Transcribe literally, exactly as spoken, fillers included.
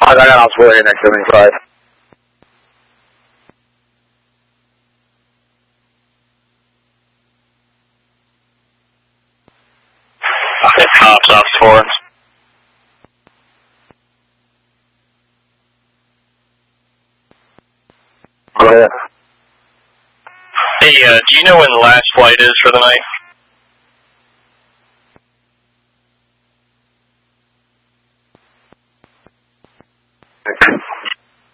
I got ops four here next seventy-five. It's cops, ops four. Go ahead. Hey, uh, do you know when the last flight is for the night?